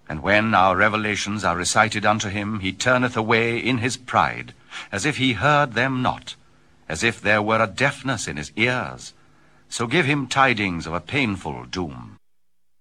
And when our revelations are recited unto him, he turneth away in his pride, as if he heard them not, as if there were a deafness in his ears. So give him tidings of a painful doom.